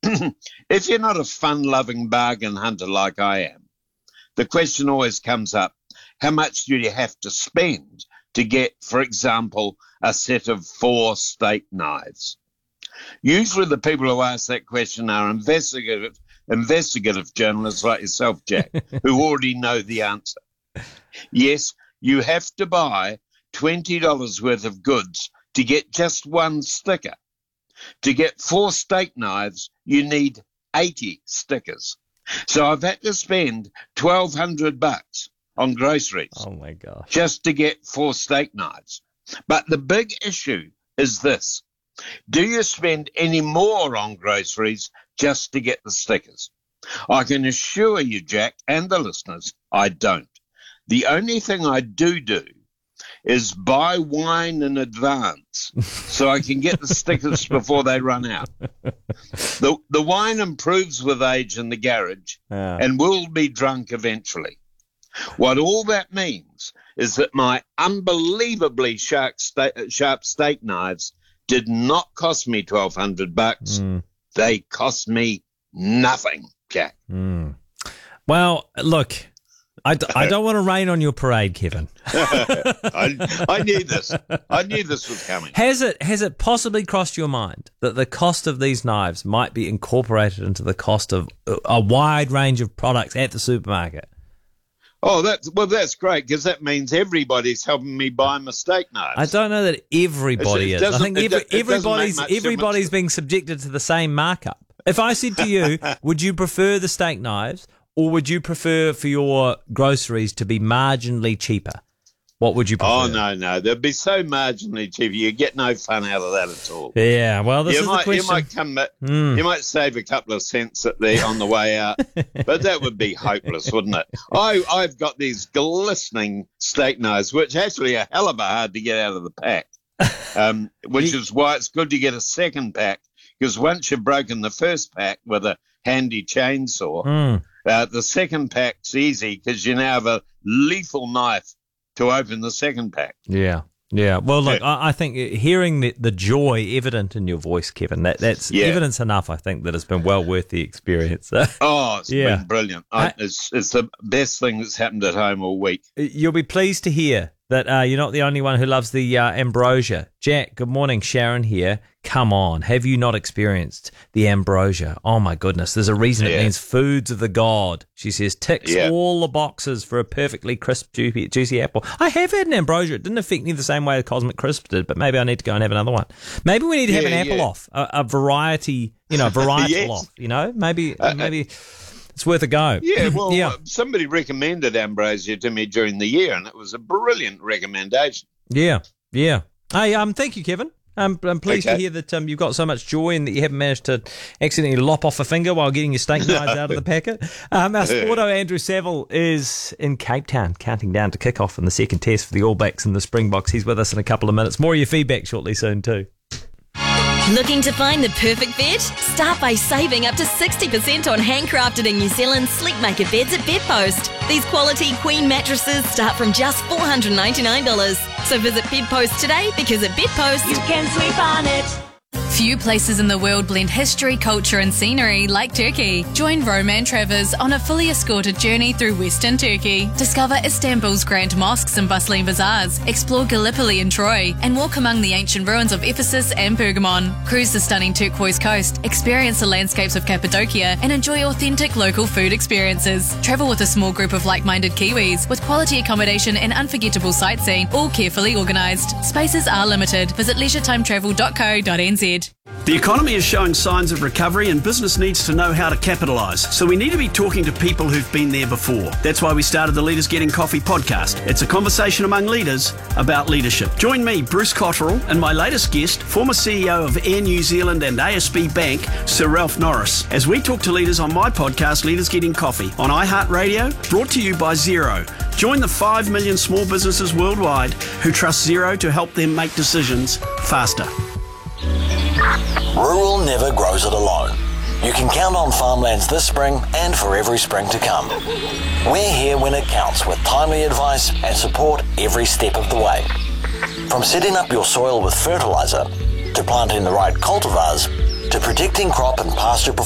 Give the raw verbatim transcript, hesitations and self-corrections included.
if you're not a fun-loving bargain hunter like I am, the question always comes up, how much do you have to spend to get, for example, a set of four steak knives? Usually the people who ask that question are investigative, investigative journalists like yourself, Jack, who already know the answer. Yes, you have to buy twenty dollars worth of goods to get just one sticker. To get four steak knives, you need eighty stickers. So I've had to spend twelve hundred bucks on groceries. Oh, my gosh. Just to get four steak knives. But the big issue is this. Do you spend any more on groceries just to get the stickers? I can assure you, Jack, and the listeners, I don't. The only thing I do do is buy wine in advance so I can get the stickers before they run out. The, the wine improves with age in the garage Yeah. and will be drunk eventually. What all that means is that my unbelievably sharp, sta- sharp steak knives did not cost me twelve hundred bucks. Mm. They cost me nothing, Jack. Mm. Well, look, I, d- I don't want to rain on your parade, Kevin. I, I knew this. I knew this was coming. Has it has it possibly crossed your mind that the cost of these knives might be incorporated into the cost of a, a wide range of products at the supermarket? Oh, that's well, that's great because that means everybody's helping me buy my steak knives. I don't know that everybody It is. I doesn't- think it every, do- it doesn't everybody's make much everybody's difference. being subjected to the same markup. If I said to you, would you prefer the steak knives or would you prefer for your groceries to be marginally cheaper? What would you prefer? Oh, no, no. They'd be so marginally cheap. You get no fun out of that at all. Yeah, well, this you is might, the question. You might come back, Mm. you might save a couple of cents at the on the way out, but that would be hopeless, wouldn't it? I, I've got these glistening steak knives, which actually are hell of a hard to get out of the pack, um, which is why it's good to get a second pack, because once you've broken the first pack with a handy chainsaw, Mm. uh, the second pack's easy because you now have a lethal knife to open the second pack. Yeah, yeah. Well, look, Yeah. I, I think hearing the, the joy evident in your voice, Kevin, that, that's Yeah. evidence enough, I think, that it's been well worth the experience. Oh, it's Yeah. been brilliant. I, I- it's it's the best thing that's happened at home all week. You'll be pleased to hear that uh, you're not the only one who loves the uh, ambrosia. Jack, good morning. Sharon here. Come on. Have you not experienced the ambrosia? Oh, my goodness. There's a reason it Yeah. means foods of the god. She says, ticks Yeah. all the boxes for a perfectly crisp, juicy, juicy apple. I have had an ambrosia. It didn't affect me the same way the Cosmic Crisp did, but maybe I need to go and have another one. Maybe we need to have Yeah, an apple yeah. off, a, a variety, you know, varietal Yes. off, you know? Maybe, Uh, maybe it's worth a go. Yeah, well, yeah. uh, somebody recommended ambrosia to me during the year, and it was a brilliant recommendation. Yeah, yeah. Hey, um, thank you, Kevin. I'm, I'm pleased Okay. to hear that um, you've got so much joy and that you haven't managed to accidentally lop off a finger while getting your steak knives out of the packet. Um, our sporto Andrew Saville is in Cape Town, counting down to kick off in the second test for the All Blacks and the Springboks. He's with us in a couple of minutes. More of your feedback shortly soon too. Looking to find the perfect bed? Start by saving up to sixty percent on handcrafted in New Zealand Sleepmaker beds at Bedpost. These quality queen mattresses start from just four hundred ninety-nine dollars. So visit Bedpost today because at Bedpost, You can sleep on it. Few places in the world blend history, culture and scenery like Turkey. Join Roman Travers on a fully escorted journey through Western Turkey. Discover Istanbul's grand mosques and bustling bazaars, explore Gallipoli and Troy, and walk among the ancient ruins of Ephesus and Pergamon. Cruise the stunning turquoise coast, experience the landscapes of Cappadocia, and enjoy authentic local food experiences. Travel with a small group of like-minded Kiwis with quality accommodation and unforgettable sightseeing, all carefully organised. Spaces are limited. Visit leisure time travel dot co dot n z. The economy is showing signs of recovery and business needs to know how to capitalise. So we need to be talking to people who've been there before. That's why we started the Leaders Getting Coffee podcast. It's a conversation among leaders about leadership. Join me, Bruce Cotterill, and my latest guest, former C E O of Air New Zealand and A S B Bank, Sir Ralph Norris, as we talk to leaders on my podcast, Leaders Getting Coffee, on iHeartRadio, brought to you by Xero. Join the five million small businesses worldwide who trust Xero to help them make decisions faster. Rural never grows it alone. You can count on Farmlands this spring and for every spring to come. We're here when it counts with timely advice and support every step of the way. From setting up your soil with fertiliser, to planting the right cultivars, to protecting crop and pasture performance.